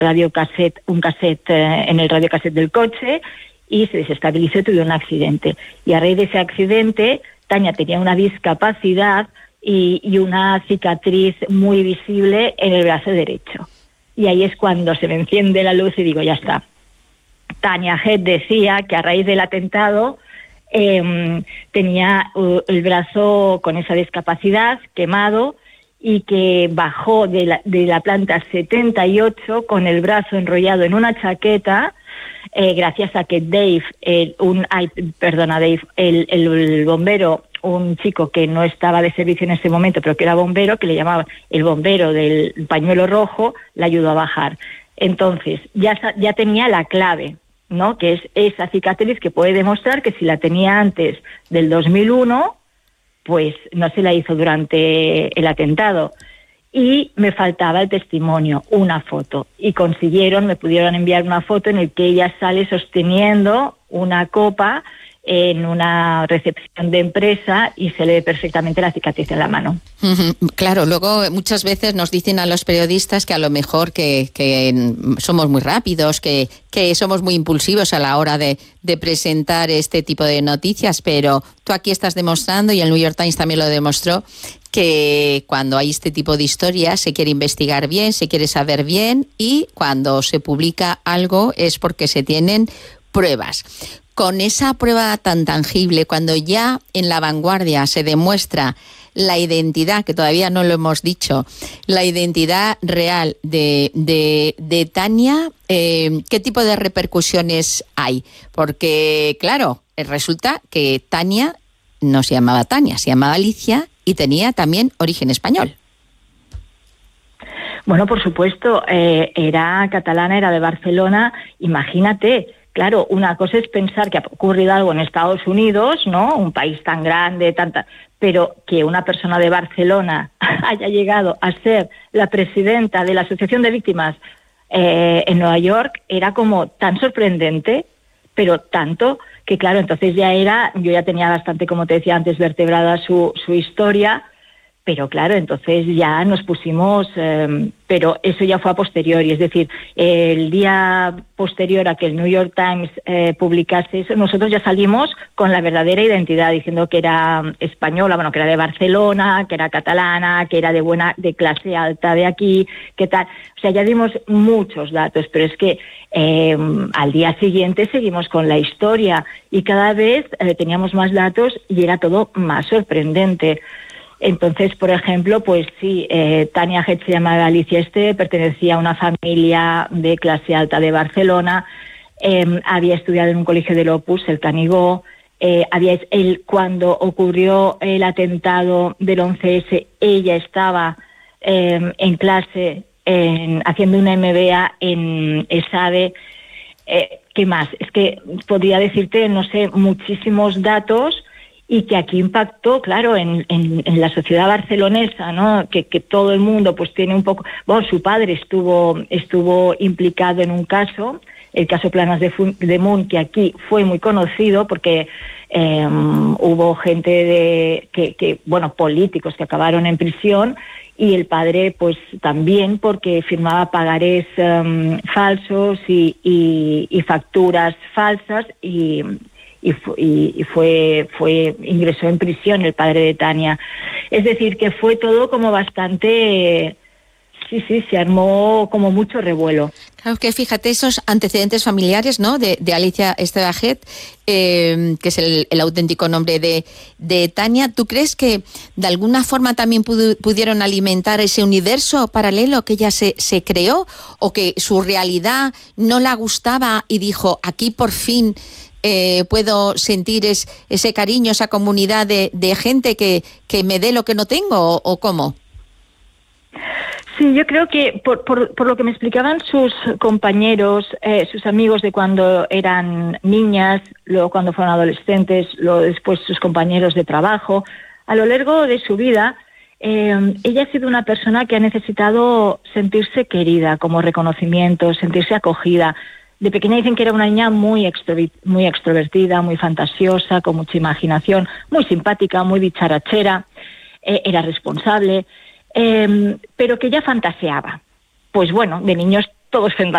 un cassette en el radiocassette del coche y se desestabilizó y tuvo un accidente. Y a raíz de ese accidente, Tania tenía una discapacidad y una cicatriz muy visible en el brazo derecho. Y ahí es cuando se me enciende la luz y digo, ya está. Tania Head decía que a raíz del atentado tenía el brazo con esa discapacidad quemado y que bajó de la planta 78 con el brazo enrollado en una chaqueta, gracias a que el bombero, un chico que no estaba de servicio en ese momento, pero que era bombero, que le llamaba el bombero del pañuelo rojo, le ayudó a bajar. Entonces, ya tenía la clave, ¿no? Que es esa cicatriz que puede demostrar que si la tenía antes del 2001, pues no se la hizo durante el atentado. Y me faltaba el testimonio, una foto. Y me pudieron enviar una foto en la que ella sale sosteniendo una copa en una recepción de empresa y se le ve perfectamente la cicatriz en la mano. Claro, luego muchas veces nos dicen a los periodistas que a lo mejor que somos muy rápidos, que somos muy impulsivos a la hora de presentar este tipo de noticias, pero tú aquí estás demostrando, y el New York Times también lo demostró, que cuando hay este tipo de historias se quiere investigar bien, se quiere saber bien, y cuando se publica algo es porque se tienen pruebas. Con esa prueba tan tangible, cuando ya en La Vanguardia se demuestra la identidad, que todavía no lo hemos dicho, la identidad real de Tania, ¿qué tipo de repercusiones hay? Porque, claro, resulta que Tania no se llamaba Tania, se llamaba Alicia y tenía también origen español. Bueno, por supuesto, era catalana, era de Barcelona, imagínate. Claro, una cosa es pensar que ha ocurrido algo en Estados Unidos, ¿no? Un país tan grande, pero que una persona de Barcelona haya llegado a ser la presidenta de la Asociación de Víctimas en Nueva York era como tan sorprendente, pero tanto que, claro, entonces yo ya tenía bastante, como te decía antes, vertebrada su historia. Pero claro, entonces ya nos pusimos, pero eso ya fue a posteriori, es decir, el día posterior a que el New York Times publicase eso, nosotros ya salimos con la verdadera identidad, diciendo que era española, bueno, que era de Barcelona, que era catalana, que era de clase alta de aquí, que tal. O sea, ya dimos muchos datos, pero es que al día siguiente seguimos con la historia y cada vez teníamos más datos y era todo más sorprendente. Entonces, por ejemplo, pues sí, Tania Head se llamaba Alicia pertenecía a una familia de clase alta de Barcelona, había estudiado en un colegio del Opus, el Canigó, cuando ocurrió el atentado del 11S, ella estaba en clase haciendo una MBA en ESADE. ¿Qué más? Es que podría decirte, no sé, muchísimos datos. Y que aquí impactó, claro, en la sociedad barcelonesa, ¿no? Que todo el mundo pues tiene un poco... Bueno, su padre estuvo implicado en un caso, el caso Planas de Munt, que aquí fue muy conocido porque hubo gente políticos que acabaron en prisión, y el padre pues también porque firmaba pagarés falsos y facturas falsas ingresó en prisión el padre de Tania. Es decir, que fue todo como bastante... Sí, se armó como mucho revuelo. Claro que fíjate, esos antecedentes familiares, ¿no? de Alicia Head, que es el auténtico nombre de Tania. ¿Tú crees que de alguna forma también pudieron alimentar ese universo paralelo que ella se creó, o que su realidad no la gustaba y dijo, aquí por fin puedo sentir ese cariño, esa comunidad de gente que me dé lo que no tengo, o cómo? Sí, yo creo que por lo que me explicaban sus compañeros, sus amigos de cuando eran niñas, luego cuando fueron adolescentes, luego después sus compañeros de trabajo, a lo largo de su vida, ella ha sido una persona que ha necesitado sentirse querida, como reconocimiento, sentirse acogida. De pequeña dicen que era una niña muy extrovertida, muy fantasiosa, con mucha imaginación, muy simpática, muy dicharachera, era responsable, pero que ella fantaseaba. Pues bueno, de niños todos